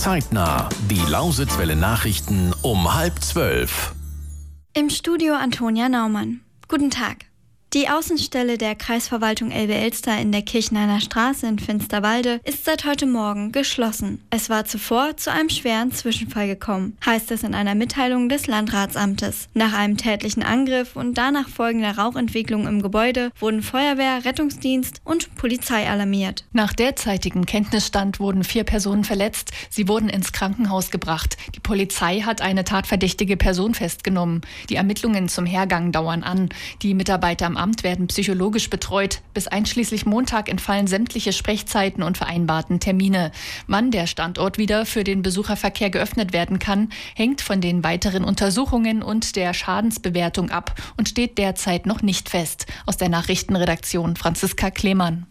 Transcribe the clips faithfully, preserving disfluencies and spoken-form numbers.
Zeitnah. Die Lausitzwelle Nachrichten um halb zwölf. Im Studio Antonia Naumann. Guten Tag. Die Außenstelle der Kreisverwaltung Elbe-Elster in der Kirchneiner Straße in Finsterwalde ist seit heute Morgen geschlossen. Es war zuvor zu einem schweren Zwischenfall gekommen, heißt es in einer Mitteilung des Landratsamtes. Nach einem tätlichen Angriff und danach folgender Rauchentwicklung im Gebäude wurden Feuerwehr, Rettungsdienst und Polizei alarmiert. Nach derzeitigem Kenntnisstand wurden vier Personen verletzt. Sie wurden ins Krankenhaus gebracht. Die Polizei hat eine tatverdächtige Person festgenommen. Die Ermittlungen zum Hergang dauern an. Die Mitarbeiter am Amt werden psychologisch betreut. Bis einschließlich Montag entfallen sämtliche Sprechzeiten und vereinbarten Termine. Wann der Standort wieder für den Besucherverkehr geöffnet werden kann, hängt von den weiteren Untersuchungen und der Schadensbewertung ab und steht derzeit noch nicht fest. Aus der Nachrichtenredaktion Franziska Klemann.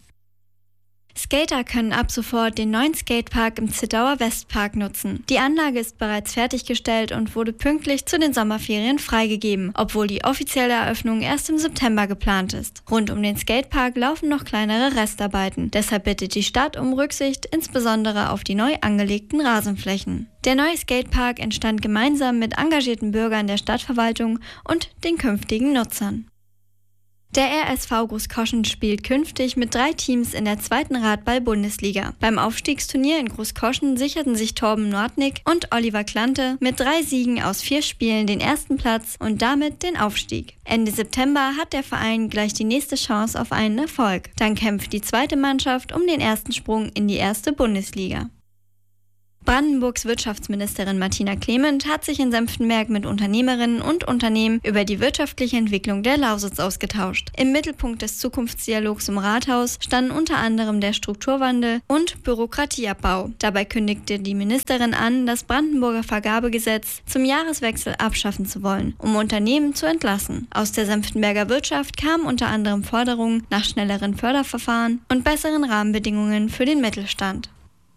Skater können ab sofort den neuen Skatepark im Zittauer Westpark nutzen. Die Anlage ist bereits fertiggestellt und wurde pünktlich zu den Sommerferien freigegeben, obwohl die offizielle Eröffnung erst im September geplant ist. Rund um den Skatepark laufen noch kleinere Restarbeiten. Deshalb bittet die Stadt um Rücksicht, insbesondere auf die neu angelegten Rasenflächen. Der neue Skatepark entstand gemeinsam mit engagierten Bürgern der Stadtverwaltung und den künftigen Nutzern. Der R S V Großkoschen spielt künftig mit drei Teams in der zweiten Radball-Bundesliga. Beim Aufstiegsturnier in Großkoschen sicherten sich Torben Nordnick und Oliver Klante mit drei Siegen aus vier Spielen den ersten Platz und damit den Aufstieg. Ende September hat der Verein gleich die nächste Chance auf einen Erfolg. Dann kämpft die zweite Mannschaft um den ersten Sprung in die erste Bundesliga. Brandenburgs Wirtschaftsministerin Martina Clement hat sich in Senftenberg mit Unternehmerinnen und Unternehmen über die wirtschaftliche Entwicklung der Lausitz ausgetauscht. Im Mittelpunkt des Zukunftsdialogs im Rathaus standen unter anderem der Strukturwandel und Bürokratieabbau. Dabei kündigte die Ministerin an, das Brandenburger Vergabegesetz zum Jahreswechsel abschaffen zu wollen, um Unternehmen zu entlassen. Aus der Senftenberger Wirtschaft kamen unter anderem Forderungen nach schnelleren Förderverfahren und besseren Rahmenbedingungen für den Mittelstand.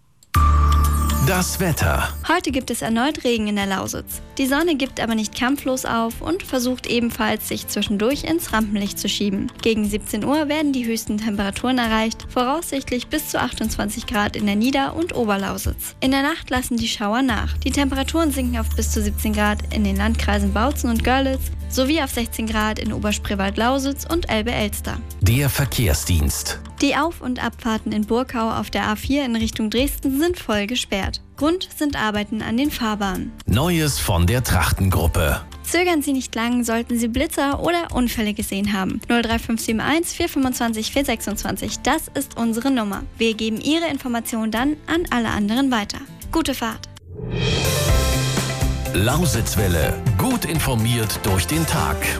Das Wetter. Heute gibt es erneut Regen in der Lausitz. Die Sonne gibt aber nicht kampflos auf und versucht ebenfalls, sich zwischendurch ins Rampenlicht zu schieben. Gegen siebzehn Uhr werden die höchsten Temperaturen erreicht, voraussichtlich bis zu achtundzwanzig Grad in der Nieder- und Oberlausitz. In der Nacht lassen die Schauer nach. Die Temperaturen sinken auf bis zu siebzehn Grad in den Landkreisen Bautzen und Görlitz sowie auf sechzehn Grad in Oberspreewald-Lausitz und Elbe-Elster. Der Verkehrsdienst. Die Auf- und Abfahrten in Burkau auf der A vier in Richtung Dresden sind voll gesperrt. Grund sind Arbeiten an den Fahrbahnen. Neues von der Trachtengruppe. Zögern Sie nicht lang, sollten Sie Blitzer oder Unfälle gesehen haben. null drei fünf sieben eins vier fünfundzwanzig vier sechsundzwanzig, das ist unsere Nummer. Wir geben Ihre Informationen dann an alle anderen weiter. Gute Fahrt! Lausitzwelle. Gut informiert durch den Tag.